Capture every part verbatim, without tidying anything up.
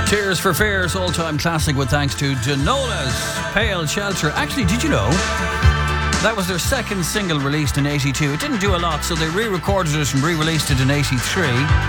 Tears for Fears, all-time classic with thanks to Denola's Pale Shelter. Actually, did you know that was their second single released in eighty-two? It didn't do a lot, so they re-recorded it and re-released it in eighty-three.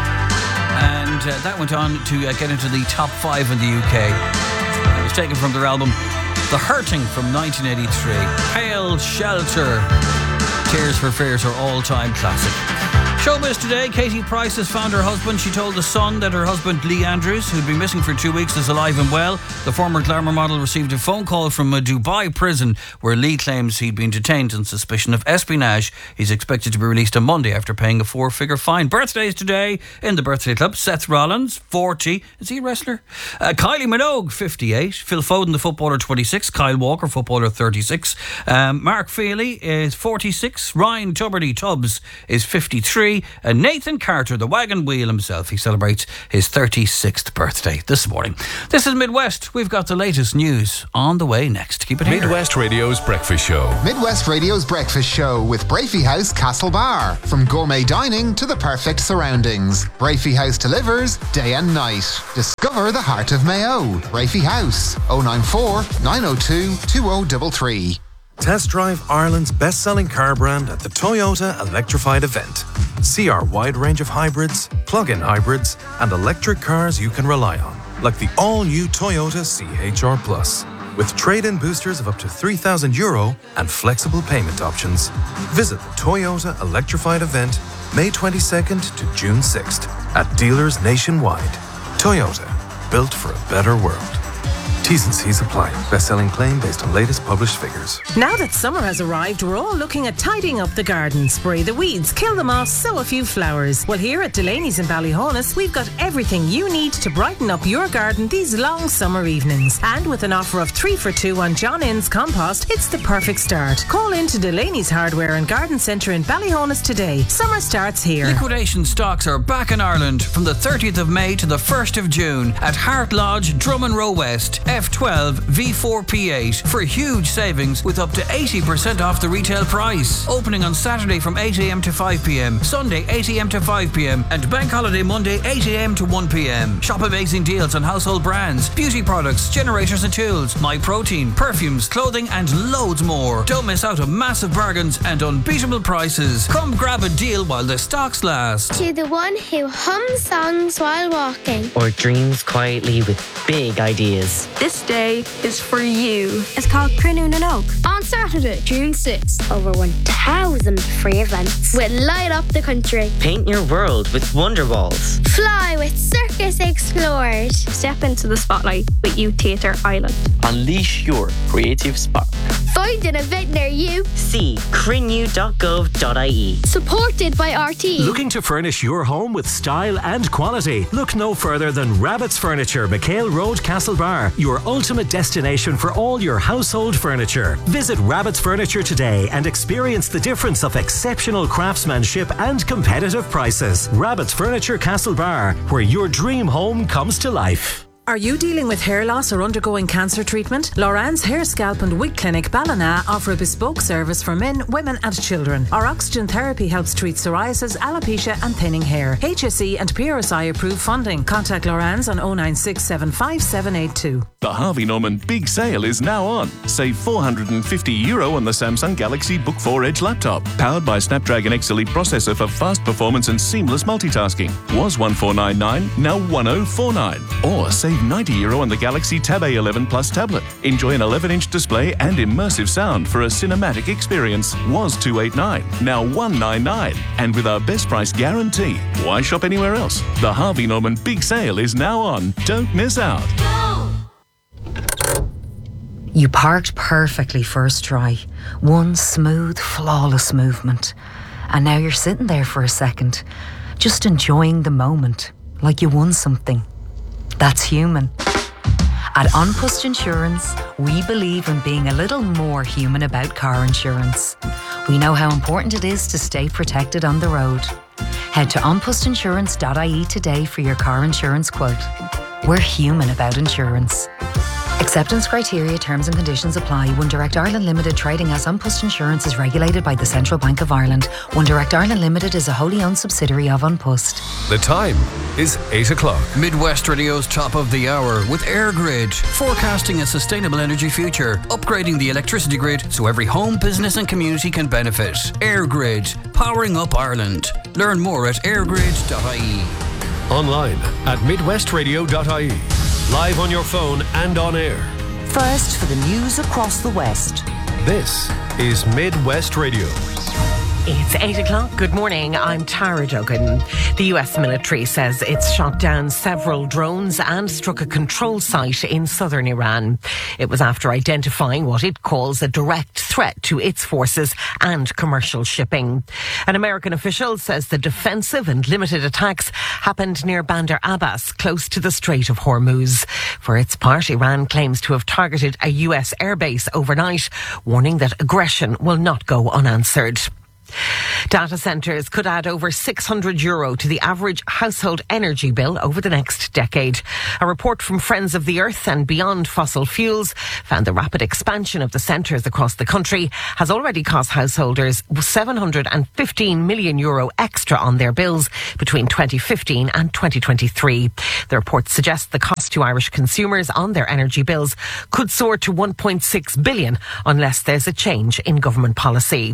And uh, that went on to uh, get into the top five in the U K. It was taken from their album The Hurting from nineteen eighty-three. Pale Shelter. Tears for Fears are all-time classic. Showbiz today, Katie Price has found her husband. She told The Sun that her husband, Lee Andrews, who'd been missing for two weeks, is alive and well. The former glamour model received a phone call from a Dubai prison where Lee claims he'd been detained on suspicion of espionage. He's expected to be released on Monday after paying a four-figure fine. Birthdays today in the Birthday Club. Seth Rollins, forty. Is he a wrestler? Uh, Kylie Minogue, fifty-eight. Phil Foden, the footballer, twenty-six. Kyle Walker, footballer, thirty-six. Um, Mark Feely is forty-six. Ryan Tuberty Tubbs is fifty-three. And Nathan Carter, the wagon wheel himself, he celebrates his thirty-sixth birthday this morning. This is Midwest. We've got the latest news on the way next. Keep it here. Midwest Radio's Breakfast Show. Midwest Radio's Breakfast Show with Brafey House Castlebar. From gourmet dining to the perfect surroundings, Brafey House delivers day and night. Discover the heart of Mayo. Brafey House, oh nine four, nine oh two, two oh three three. Test drive Ireland's best-selling car brand at the Toyota Electrified event. See our wide range of hybrids, plug-in hybrids, and electric cars you can rely on, like the all-new Toyota C H R Plus, with trade-in boosters of up to three thousand euro and flexible payment options. Visit the Toyota Electrified event May twenty-second to June sixth at dealers nationwide. Toyota, built for a better world. T's and C's apply. Best-selling claim based on latest published figures. Now that summer has arrived, we're all looking at tidying up the garden. Spray the weeds, kill them off, sow a few flowers. Well, here at Delaney's in Ballyhonus, we've got everything you need to brighten up your garden these long summer evenings. And with an offer of three for two on John Innes compost, it's the perfect start. Call in to Delaney's Hardware and Garden Centre in Ballyhonus today. Summer starts here. Liquidation stocks are back in Ireland from the thirtieth of May to the first of June at Hart Lodge, Drummond Row West, F twelve V four P eight for huge savings with up to eighty percent off the retail price. Opening on Saturday from eight a.m. to five p.m, Sunday eight a.m. to five p.m, and Bank Holiday Monday eight a.m. to one p.m. Shop amazing deals on household brands, beauty products, generators and tools, My Protein, perfumes, clothing and loads more. Don't miss out on massive bargains and unbeatable prices. Come grab a deal while the stocks last. To the one who hums songs while walking or dreams quietly with big ideas. This day is for you. It's called Crinnoon and Oak. On Saturday, June sixth. Over one thousand free events will light up the country. Paint your world with Wonder Walls. Fly with Circus Explorers. Step into the spotlight with Youth Theatre Ireland. Unleash your creative spark. Find an event near you. See crinnew dot gov dot I E. Supported by R T. Looking to furnish your home with style and quality? Look no further than Rabbit's Furniture, McHale Road, Castlebar. Your ultimate destination for all your household furniture. Visit Rabbit's Furniture today and experience the difference of exceptional craftsmanship and competitive prices. Rabbit's Furniture, Castlebar, where your dream home comes to life. Are you dealing with hair loss or undergoing cancer treatment? Loran's Hair, Scalp and Wig Clinic Ballina offer a bespoke service for men, women and children. Our oxygen therapy helps treat psoriasis, alopecia and thinning hair. H S E and P R S I approved funding. Contact Loran's on oh nine six seven five seven eight two. The Harvey Norman Big Sale is now on. Save four hundred fifty euro on the Samsung Galaxy Book four Edge laptop. Powered by Snapdragon X Elite processor for fast performance and seamless multitasking. Was one four nine nine, now one oh four nine. Or save ninety euro on the Galaxy Tab A eleven Plus tablet. Enjoy an eleven inch display and immersive sound for a cinematic experience. Was two eight nine, now one nine nine. And with our best price guarantee, why shop anywhere else? The Harvey Norman Big Sale is now on. Don't miss out. You parked perfectly first try. One smooth, flawless movement. And now you're sitting there for a second, just enjoying the moment, like you won something. That's human. At OnPost Insurance, we believe in being a little more human about car insurance. We know how important it is to stay protected on the road. Head to on post insurance dot I E today for your car insurance quote. We're human about insurance. Acceptance criteria, terms and conditions apply. One Direct Ireland Limited, trading as An Post Insurance, is regulated by the Central Bank of Ireland. One Direct Ireland Limited is a wholly owned subsidiary of An Post. The time is eight o'clock. Midwest Radio's top of the hour with EirGrid, forecasting a sustainable energy future, upgrading the electricity grid so every home, business and community can benefit. EirGrid, powering up Ireland. Learn more at airgrid dot I E. Online at midwest radio dot I E. Live on your phone and on air. First for the news across the West. This is Midwest Radio. It's eight o'clock. Good morning. I'm Tara Duggan. The U S military says it's shot down several drones and struck a control site in southern Iran. It was after identifying what it calls a direct threat to its forces and commercial shipping. An American official says the defensive and limited attacks happened near Bandar Abbas, close to the Strait of Hormuz. For its part, Iran claims to have targeted a U S airbase overnight, warning that aggression will not go unanswered. Data centres could add over six hundred euro to the average household energy bill over the next decade. A report from Friends of the Earth and Beyond Fossil Fuels found the rapid expansion of the centres across the country has already cost householders seven hundred fifteen million euro extra on their bills between twenty fifteen and twenty twenty-three. The report suggests the cost to Irish consumers on their energy bills could soar to one point six billion unless there's a change in government policy.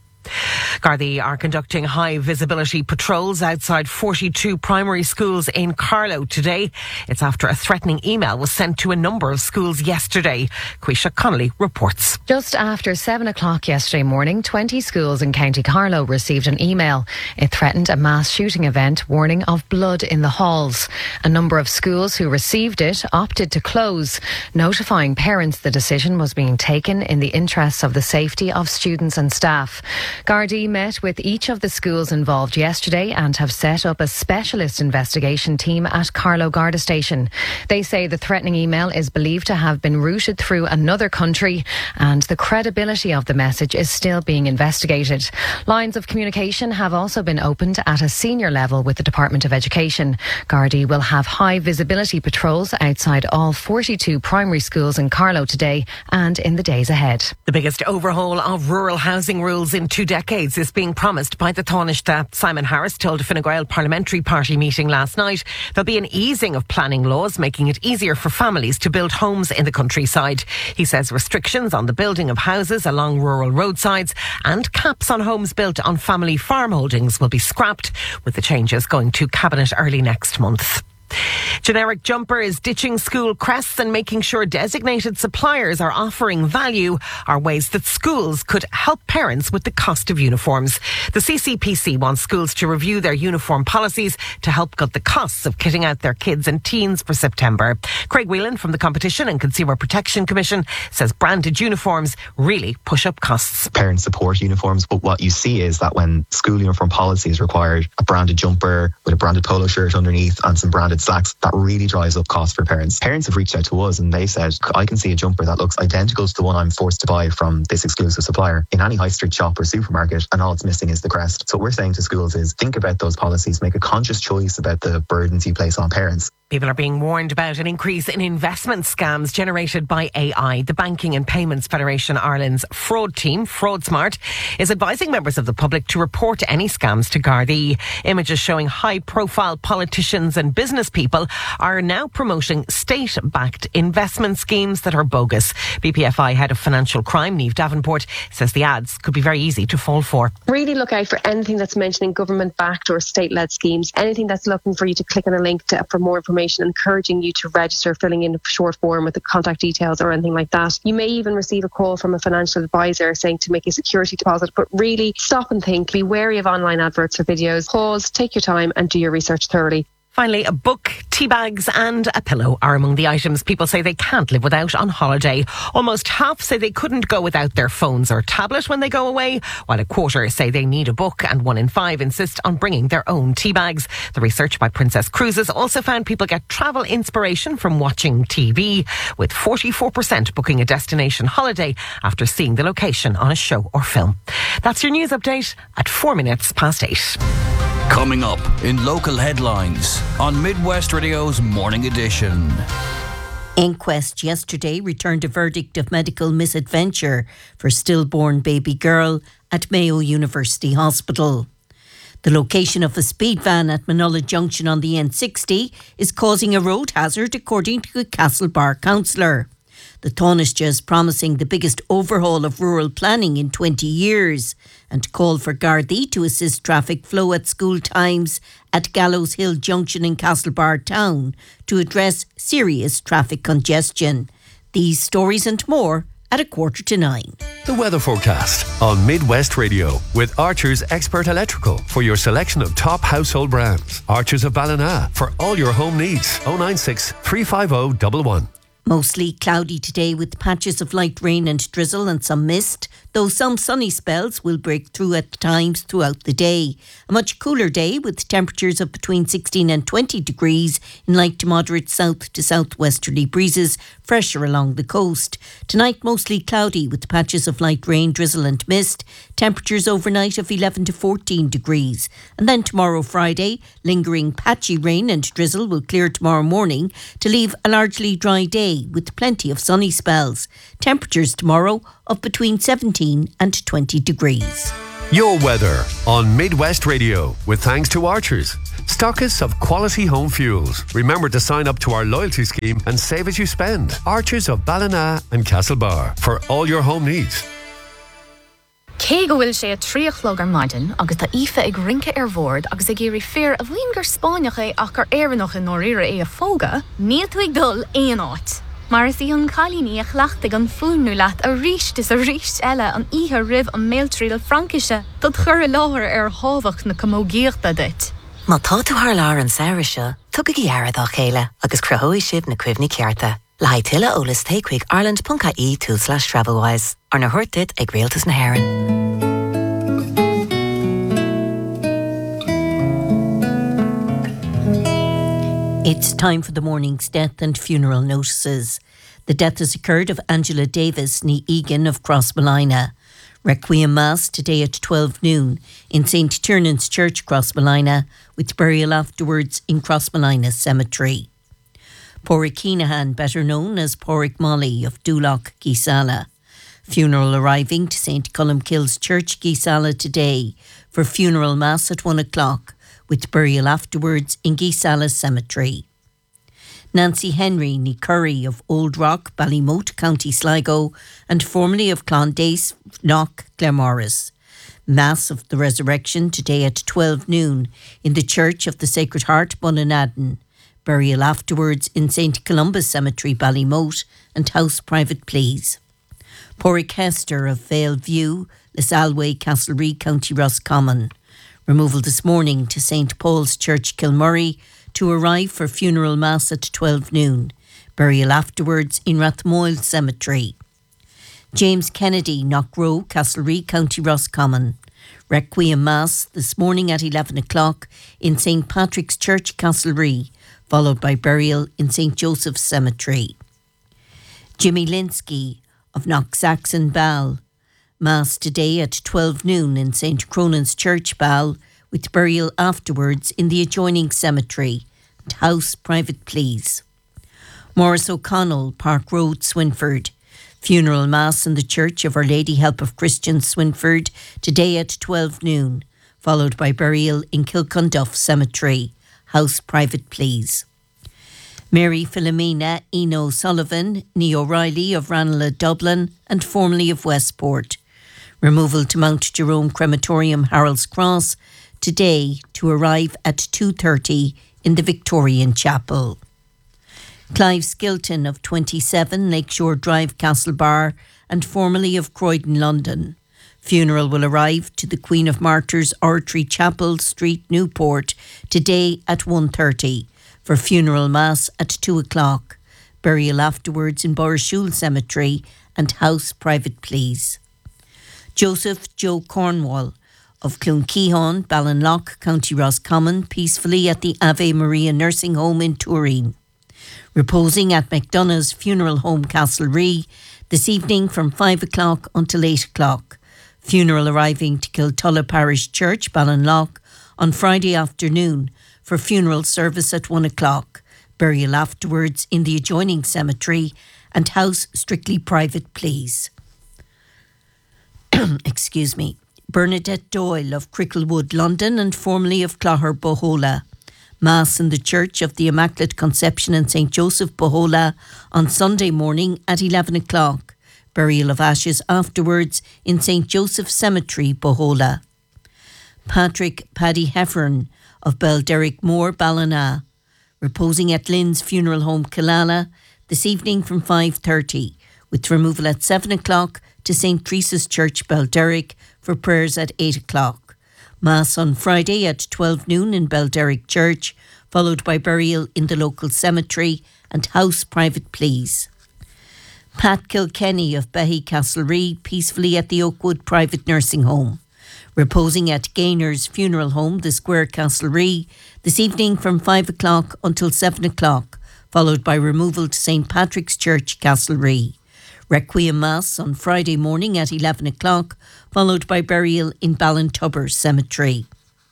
Gardaí are conducting high visibility patrols outside forty-two primary schools in Carlow today. It's after a threatening email was sent to a number of schools yesterday. Quisha Connolly reports. Just after seven o'clock yesterday morning, twenty schools in County Carlow received an email. It threatened a mass shooting event, warning of blood in the halls. A number of schools who received it opted to close. Notifying parents the decision was being taken in the interests of the safety of students and staff. Gardaí met with each of the schools involved yesterday and have set up a specialist investigation team at Carlow Garda Station. They say the threatening email is believed to have been routed through another country and the credibility of the message is still being investigated. Lines of communication have also been opened at a senior level with the Department of Education. Gardaí will have high visibility patrols outside all forty-two primary schools in Carlow today and in the days ahead. The biggest overhaul of rural housing rules in two decades is being promised by the Taoiseach. Simon Harris told a Fine Gael parliamentary party meeting last night there'll be an easing of planning laws, making it easier for families to build homes in the countryside. He says restrictions on the building of houses along rural roadsides and caps on homes built on family farm holdings will be scrapped, with the changes going to Cabinet early next month. Generic Jumper is ditching school crests and making sure designated suppliers are offering value are ways that schools could help parents with the cost of uniforms. The C C P C wants schools to review their uniform policies to help cut the costs of kitting out their kids and teens for September. Craig Whelan from the Competition and Consumer Protection Commission says branded uniforms really push up costs. Parents support uniforms, but what you see is that when school uniform policies require a branded jumper with a branded polo shirt underneath and some branded slacks, that really drives up costs for parents. Parents have reached out to us and they said, I can see a jumper that looks identical to the one I'm forced to buy from this exclusive supplier in any high street shop or supermarket, and all it's missing is the crest. So what we're saying to schools is think about those policies, make a conscious choice about the burdens you place on parents. People are being warned about an increase in investment scams generated by A I. The Banking and Payments Federation Ireland's fraud team, FraudSmart, is advising members of the public to report any scams to Gardaí. Images showing high-profile politicians and business people are now promoting state-backed investment schemes that are bogus. B P F I Head of Financial Crime, Niamh Davenport, says the ads could be very easy to fall for. Really look out for anything that's mentioning government-backed or state-led schemes, anything that's looking for you to click on a link to, for more information, encouraging you to register, filling in a short form with the contact details or anything like that. You may even receive a call from a financial advisor saying to make a security deposit, but really stop and think, be wary of online adverts or videos, pause, take your time and do your research thoroughly. Finally, a book, tea bags and a pillow are among the items people say they can't live without on holiday. Almost half say they couldn't go without their phones or tablet when they go away, while a quarter say they need a book and one in five insist on bringing their own tea bags. The research by Princess Cruises also found people get travel inspiration from watching T V, with forty-four percent booking a destination holiday after seeing the location on a show or film. That's your news update at four minutes past eight. Coming up in local headlines on Midwest Radio's Morning Edition. Inquest yesterday returned a verdict of medical misadventure for stillborn baby girl at Mayo University Hospital. The location of a speed van at Manola Junction on the N sixty is causing a road hazard, according to a Castlebar councillor. The Taoiseach is promising the biggest overhaul of rural planning in twenty years and called for Gardaí to assist traffic flow at school times at Gallows Hill Junction in Castlebar Town to address serious traffic congestion. These stories and more at a quarter to nine. The weather forecast on Midwest Radio with Archer's Expert Electrical for your selection of top household brands. Archer's of Ballina for all your home needs. oh nine six, three five oh, one one. Mostly cloudy today with patches of light rain and drizzle and some mist, though some sunny spells will break through at times throughout the day. A much cooler day with temperatures of between sixteen and twenty degrees in light to moderate south to southwesterly breezes, fresher along the coast. Tonight mostly cloudy with patches of light rain, drizzle and mist, temperatures overnight of eleven to fourteen degrees. And then tomorrow Friday, lingering patchy rain and drizzle will clear tomorrow morning to leave a largely dry day with plenty of sunny spells. Temperatures tomorrow of between seventeen and twenty degrees. Your weather on Midwest Radio with thanks to Archers, stockists of quality home fuels. Remember to sign up to our loyalty scheme and save as you spend. Archers of Ballina and Castlebar for all your home needs. Cé go bhfuil sé a tríochlog ar maidin agus tá ife ag rinke ar bhord agus ag géirí fear a bhíon gur Spáineach é ach gur éireannach in nóiríre é a fóga, níl tú ag dul éon áit. Mar is í an chalíní a chhlaachtaigh an fúnú leat a ríist is a ríist eile an ihe ribh an méiltríal Frankise dod chur láthir ar hábhach na comógíochta dit. Má tá tú thar lár an saoire seo, tugad í airad á chéile agus cruthóidh sibh na cuimhní cearta. Le haid tuile ólas takeigh ireland.ie tú slash travelwise ar na thuirtid ag réaltas na hÉireann. It's time for the morning's death and funeral notices. The death has occurred of Angela Davis, ní Egan of Crossmolina. Requiem Mass today at twelve noon in Saint Tiernan's Church, Crossmolina, with burial afterwards in Crossmolina Cemetery. Pádraig Keenahan, better known as Pádraig Molly of Dúlach, Geesala. Funeral arriving to Saint Columkill's Church, Geesala today for funeral mass at one o'clock, with burial afterwards in Geesala Cemetery. Nancy Henry, ní Curry of Old Rock, Ballymote, County Sligo, and formerly of Clondace, Knock, Claremorris. Mass of the Resurrection today at twelve noon in the Church of the Sacred Heart, Bunanadden. Burial afterwards in Saint Columba's Cemetery, Ballymote, and house private please. Pádraig Hester of Vale View, Lesalway, Castlereagh, County Roscommon. Removal this morning to Saint Paul's Church, Kilmurray, to arrive for funeral mass at twelve noon. Burial afterwards in Rathmoyle Cemetery. James Kennedy, Knockrow, Castlereagh, County Roscommon. Requiem Mass this morning at eleven o'clock in Saint Patrick's Church, Castlereagh, followed by burial in Saint Joseph's Cemetery. Jimmy Linsky of Knocksaxon, Ball. Mass today at twelve noon in Saint Cronan's Church, Ball, with burial afterwards in the adjoining cemetery and house private please. Morris O'Connell, Park Road, Swinford. Funeral Mass in the Church of Our Lady Help of Christians, Swinford, today at twelve noon, followed by burial in Kilcunduff Cemetery, house private please. Mary Philomena Eno Sullivan, ní O'Reilly of Ranelagh, Dublin, and formerly of Westport. Removal to Mount Jerome Crematorium, Harold's Cross, today to arrive at two thirty in the Victorian Chapel. Clive Skilton of twenty-seven Lakeshore Drive, Castlebar, and formerly of Croydon, London. Funeral will arrive to the Queen of Martyrs Oratory Chapel, Street, Newport, today at one thirty for funeral mass at two o'clock. Burial afterwards in Borrashule Cemetery and house private please. Joseph Joe Cornwall of Clonkeehon, Ballinlough, County Roscommon, peacefully at the Ave Maria Nursing Home in Turin. Reposing at McDonough's Funeral Home, Castlereagh, this evening from five o'clock until eight o'clock. Funeral arriving to Kiltulla Parish Church, Ballinlough, on Friday afternoon for funeral service at one o'clock. Burial afterwards in the adjoining cemetery, and house strictly private, please. Excuse me. Bernadette Doyle of Cricklewood, London, and formerly of Clogher, Bohola. Mass in the Church of the Immaculate Conception in Saint Joseph, Bohola, on Sunday morning at eleven o'clock. Burial of ashes afterwards in Saint Joseph Cemetery, Bohola. Patrick Paddy Heffern of Belderrick Moor, Ballina, reposing at Lynn's Funeral Home, Killala, this evening from five thirty, with removal at seven o'clock to Saint Teresa's Church, Belderrick, for prayers at eight o'clock. Mass on Friday at twelve noon in Belderrick Church, followed by burial in the local cemetery and house private, please. Pat Kilkenny of Behy Castlerea, peacefully at the Oakwood Private Nursing Home, reposing at Gainer's Funeral Home, the Square, Castlerea, this evening from five o'clock until seven o'clock, followed by removal to Saint Patrick's Church, Castlerea. Requiem Mass on Friday morning at eleven o'clock, followed by burial in Ballintubber Cemetery.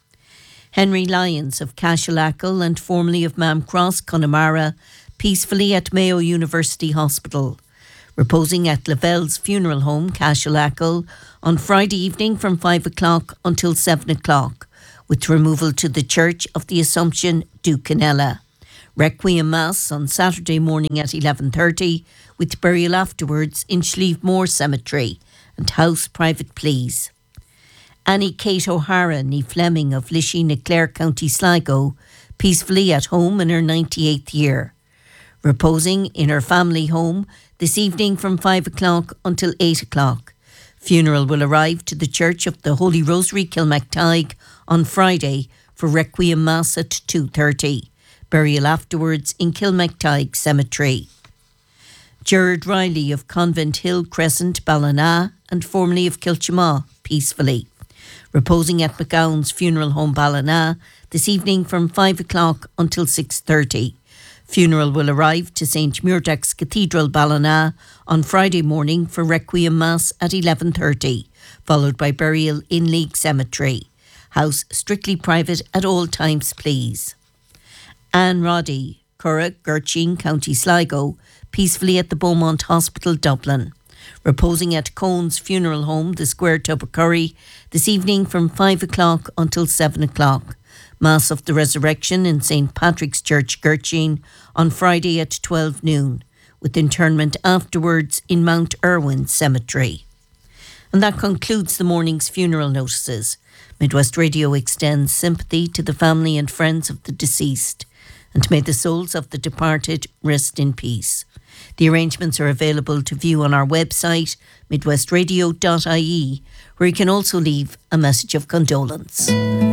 Henry Lyons of Cashelackle and formerly of Mam Cross, Connemara, peacefully at Mayo University Hospital, reposing at Lavelle's Funeral Home, Cashelackle, on Friday evening from five o'clock until seven o'clock, with removal to the Church of the Assumption, Ducanella. Requiem Mass on Saturday morning at eleven thirty, with burial afterwards in Schlieve Cemetery, and house private, please. Annie Kate O'Hara, nee Fleming of Lishy, Clare, County Sligo, peacefully at home in her ninety-eighth year, reposing in her family home this evening from five o'clock until eight o'clock. Funeral will arrive to the Church of the Holy Rosary, Kilmactygh, on Friday for Requiem Mass at two thirty. Burial afterwards in Kilmactygh Cemetery. Gerard Riley of Convent Hill Crescent, Ballina, and formerly of Kilchamaw, peacefully, reposing at McGowan's Funeral Home, Ballina, this evening from five o'clock until six thirty. Funeral will arrive to Saint Muirdax Cathedral, Ballina, on Friday morning for Requiem Mass at eleven thirty, followed by burial in League Cemetery. House strictly private at all times, please. Anne Roddy, Curragh, Gertching, County Sligo, peacefully at the Beaumont Hospital, Dublin, reposing at Cohen's Funeral Home, the Square, Tubbercurry, this evening from five o'clock until seven o'clock. Mass of the Resurrection in Saint Patrick's Church, Gertching, on Friday at twelve noon, with interment afterwards in Mount Irwin Cemetery. And that concludes the morning's funeral notices. Midwest Radio extends sympathy to the family and friends of the deceased, and may the souls of the departed rest in peace. The arrangements are available to view on our website, midwest radio dot I E, where you can also leave a message of condolence.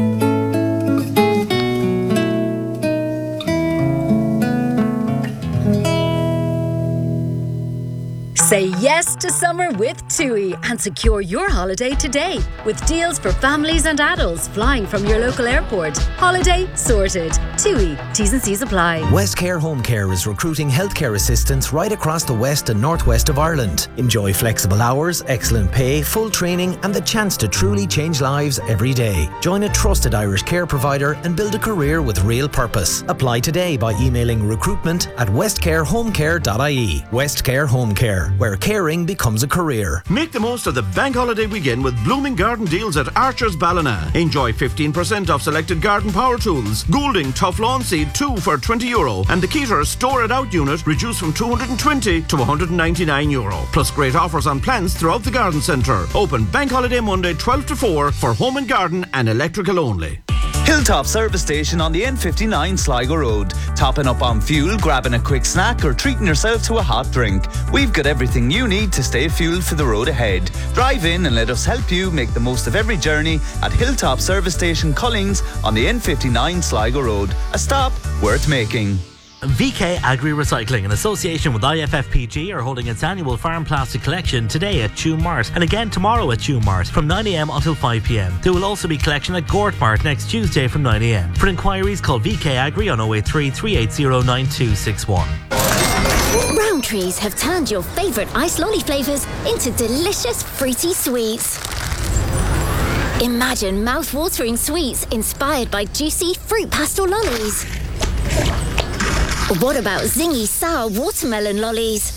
Say yes to summer with TUI and secure your holiday today with deals for families and adults flying from your local airport. Holiday sorted. TUI. T's and C's apply. Westcare Home Care is recruiting healthcare assistants right across the west and northwest of Ireland. Enjoy flexible hours, excellent pay, full training and the chance to truly change lives every day. Join a trusted Irish care provider and build a career with real purpose. Apply today by emailing recruitment at westcare home care dot I E. Westcare Home Care, where caring becomes a career. Make the most of the bank holiday weekend with Blooming Garden deals at Archer's Ballina. Enjoy fifteen percent off selected garden power tools. Goulding Tough Lawn Seed two for twenty euro and the Keter Store It Out unit reduced from two hundred twenty to one hundred ninety-nine euro. Plus great offers on plants throughout the garden centre. Open bank holiday Monday twelve to four for home and garden and electrical only. Hilltop Service Station on the N fifty-nine Sligo Road. Topping up on fuel, grabbing a quick snack or treating yourself to a hot drink. We've got everything you need to stay fueled for the road ahead. Drive in and let us help you make the most of every journey at Hilltop Service Station Collings on the N fifty-nine Sligo Road. A stop worth making. V K Agri Recycling, in association with I F F P G, are holding its annual farm plastic collection today at Tuam Mart and again tomorrow at Tuam Mart from nine a m until five p m. There will also be collection at Gort Mart next Tuesday from nine a m. For inquiries, call V K Agri on oh eight three, three eight zero, nine two six one. Rowntree's have turned your favourite ice lolly flavours into delicious fruity sweets. Imagine mouth-watering sweets inspired by juicy fruit pastel lollies. Or what about zingy sour watermelon lollies?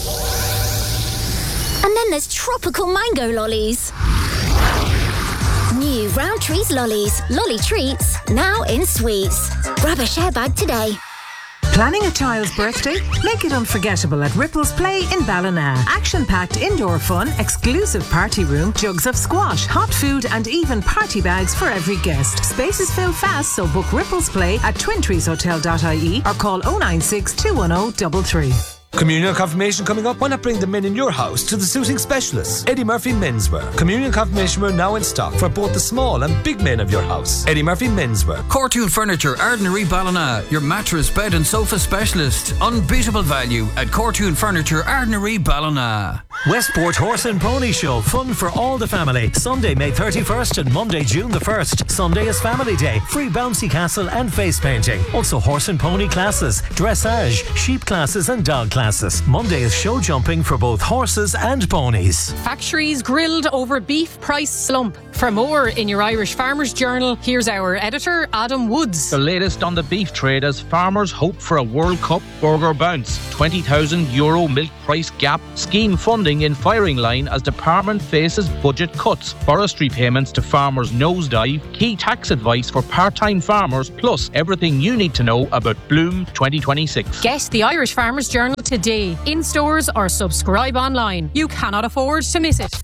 And then there's tropical mango lollies. New Rowntree's lollies, lolly treats, now in sweets. Grab a share bag today. Planning a child's birthday? Make it unforgettable at Ripples Play in Ballina. Action-packed indoor fun, exclusive party room, jugs of squash, hot food and even party bags for every guest. Spaces fill fast, so book Ripples Play at twin trees hotel dot I E or call oh nine six, two one oh, three three. Communion confirmation coming up. Why not bring the men in your house to the suiting specialists? Eddie Murphy Menswear. Communion confirmation wear now in stock for both the small and big men of your house. Eddie Murphy Menswear. Cortoon Furniture, Ardnary Ballina. Your mattress, bed and sofa specialist. Unbeatable value at Cortoon Furniture, Ardnary Ballina. Westport Horse and Pony Show. Fun for all the family. Sunday, May thirty-first and Monday, June the first. Sunday is Family Day. Free bouncy castle and face painting. Also horse and pony classes, dressage, sheep classes and dog classes. Monday is show jumping for both horses and ponies. Factories grilled over beef price slump. For more in your Irish Farmers Journal, here's our editor, Adam Woods. The latest on the beef trade as farmers hope for a World Cup burger bounce. twenty thousand euro milk price gap. Scheme funding in firing line as department faces budget cuts. Forestry payments to farmers nosedive. Key tax advice for part-time farmers. Plus everything you need to know about Bloom twenty twenty-six. Get the Irish Farmers Journal today. In stores or subscribe online. You cannot afford to miss it.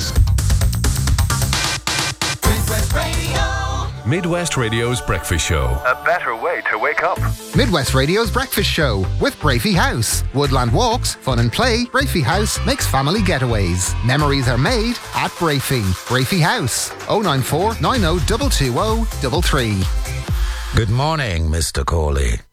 Midwest Radio's Breakfast Show. A better way to wake up. Midwest Radio's Breakfast Show with Brafey House. Woodland walks, fun and play. Brafey House makes family getaways. Memories are made at Brafey. Brafey House. oh nine four, nine oh two two oh three three. Good morning, Mister Corley.